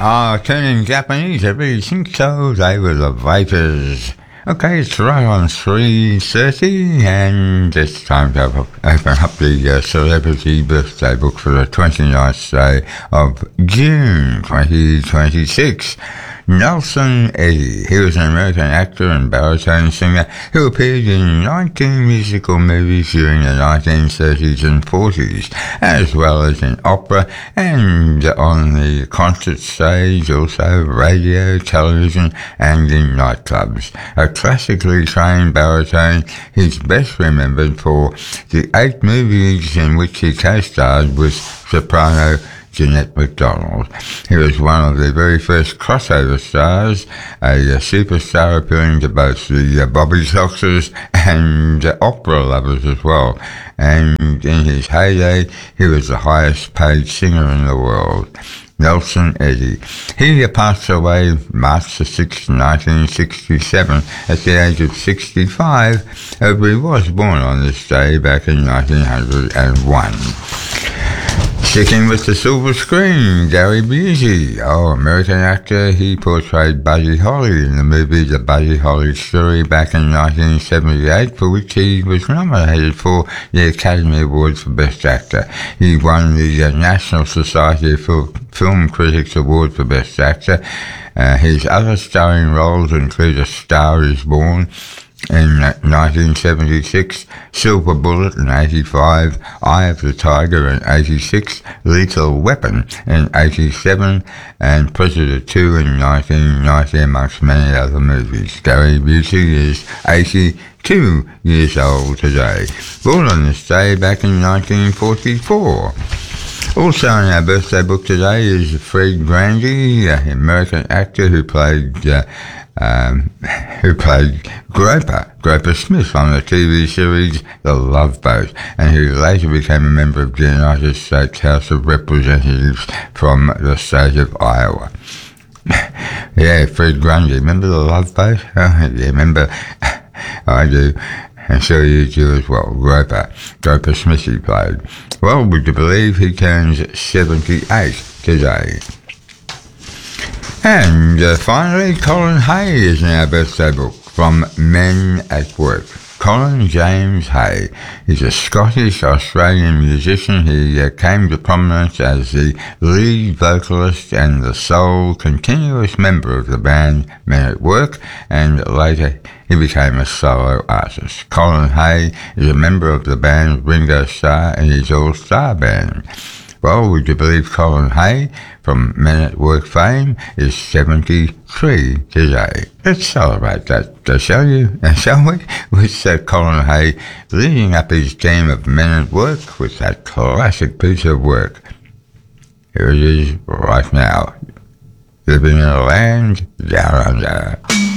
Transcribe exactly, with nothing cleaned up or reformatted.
Ah, turning Japanese, I really think so. They were the Vapors. Okay, it's right on three thirty, and it's time to open up the uh, celebrity birthday book for the twenty-ninth day of June twenty twenty-six. Nelson Eddy. He was an American actor and baritone singer who appeared in nineteen musical movies during the nineteen thirties and forties, as well as in opera and on the concert stage, also radio, television, and in nightclubs. A classically trained baritone, he's best remembered for the eight movies in which he co-starred with soprano Jeanette MacDonald. He was one of the very first crossover stars, a, a superstar appealing to both the uh, Bobby Soxers and uh, opera lovers as well. And in his heyday, he was the highest paid singer in the world. Nelson Eddy. He passed away March the sixth, nineteen sixty-seven, at the age of sixty-five, but he was born on this day back in nineteen oh one. Sticking with the silver screen, Gary Busey. Oh, American actor. He portrayed Buddy Holly in the movie The Buddy Holly Story back in nineteen seventy-eight, for which he was nominated for the Academy Award for Best Actor. He won the uh, National Society of Fil- Film Critics Award for Best Actor. Uh, his other starring roles include A Star Is Born in nineteen seventy-six, Silver Bullet in eighty-five, Eye of the Tiger in eighty-six, Lethal Weapon in eighty-seven, and Predator two in nineteen ninety, amongst many other movies. Gary Busey is eighty-two years old today. Born on this day back in nineteen forty-four. Also in our birthday book today is Fred Grandy, an American actor who played uh, Um, who played Groper, Groper Smith on the T V series The Love Boat, and who later became a member of the United States House of Representatives from the state of Iowa. Yeah, Fred Grundy, remember The Love Boat? Oh, yeah, remember? I do, and so you do as well. Groper, Groper Smith he played. Well, would you believe he turns seventy-eight today? And uh, finally, Colin Hay is in our birthday book, from Men at Work. Colin James Hay is a Scottish-Australian musician. He uh, came to prominence as the lead vocalist and the sole continuous member of the band Men at Work, and later he became a solo artist. Colin Hay is a member of the band Ringo Starr and his All-Star Band. Well, would you believe Colin Hay, from Men at Work fame, is seventy-three today? Let's celebrate that, uh, shall you? Uh, shall we? With uh, Colin Hay leading up his team of Men at Work with that classic piece of work. Here it is right now. Living in a land down under.